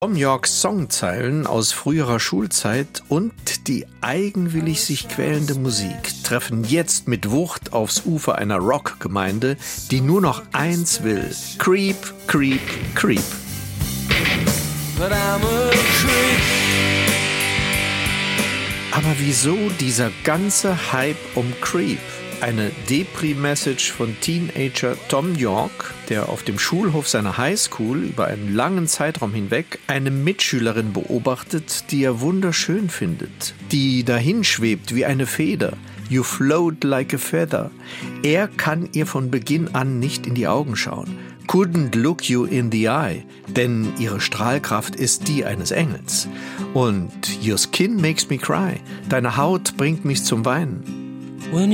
Thom Yorkes Songzeilen aus früherer Schulzeit und die eigenwillig sich quälende Musik treffen jetzt mit Wucht aufs Ufer einer Rockgemeinde, die nur noch eins will: Creep, Creep, Creep. But I'm a creep. Aber wieso dieser ganze Hype um Creep? Eine Depri-Message von Teenager Thom Yorke, der auf dem Schulhof seiner Highschool über einen langen Zeitraum hinweg eine Mitschülerin beobachtet, die er wunderschön findet, die dahinschwebt wie eine Feder. You float like a feather. Er kann ihr von Beginn an nicht in die Augen schauen. Couldn't look you in the eye, denn ihre Strahlkraft ist die eines Engels. Und your skin makes me cry. Deine Haut bringt mich zum Weinen.